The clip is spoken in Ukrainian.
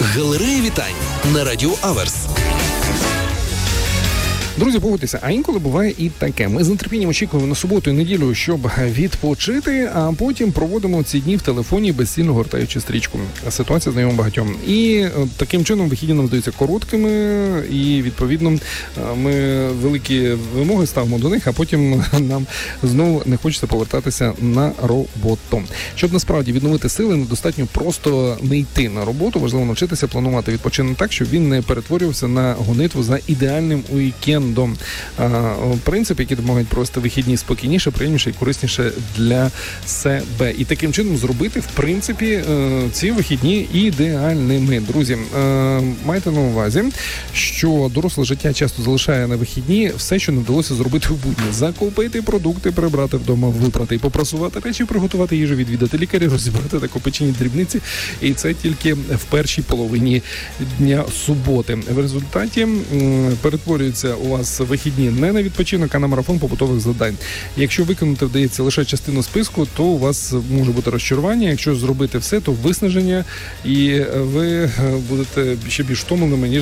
Галерея вітань на Радіо Аверс. Друзі, погодьтеся, а інколи буває і таке. Ми з нетерпінням очікуємо на суботу і неділю, щоб відпочити, а потім проводимо ці дні в телефоні, безцільно гортаючи стрічку. Ситуація знайома багатьом. І таким чином вихідні нам здаються короткими, і, відповідно, ми великі вимоги ставимо до них, а потім нам знову не хочеться повертатися на роботу. Щоб насправді відновити сили, недостатньо просто не йти на роботу, важливо навчитися планувати відпочинок так, щоб він не перетворювався на гонитву за ідеальним уікендом. Принцип, який допомагають провести вихідні спокійніше, приємніше і корисніше для себе. І таким чином зробити, в принципі, ці вихідні ідеальними. Друзі, майте на увазі, що доросле життя часто залишає на вихідні все, що не вдалося зробити в будні. Закупити продукти, прибрати вдома, випрати і попрасувати речі, приготувати їжу, відвідати лікаря, розібрати накопичені дрібниці. І це тільки в першій половині дня суботи. В результаті перетворюється у вас вихідні не на відпочинок, а на марафон побутових завдань. Якщо виконати вдається лише частину списку, то у вас може бути розчарування. Якщо зробити все, то виснаження, і ви будете ще більш втомленими, ніж